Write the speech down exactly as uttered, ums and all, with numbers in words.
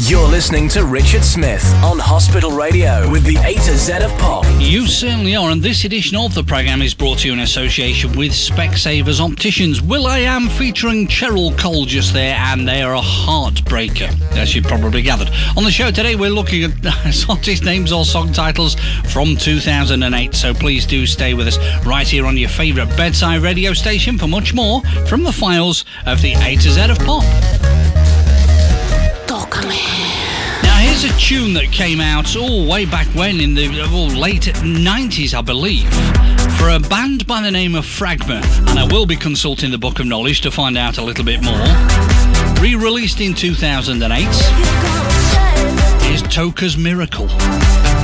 You're listening to Richard Smith on Hospital Radio with the A to Z of Pop. You certainly are, and this edition of the programme is brought to you in association with Specsavers Opticians. will.i.am featuring Cheryl Cole just there, and they are a heartbreaker, as you've probably gathered. On the show today, we're looking at artist names or song titles from two thousand eight, so please do stay with us right here on your favourite bedside radio station for much more from the files of the A to Z of Pop. Now here's a tune that came out all way back when in the well, late nineties, I believe, for a band by the name of Fragma, and I will be consulting the Book of Knowledge to find out a little bit more. Re-released in two thousand eight is Toka's Miracle.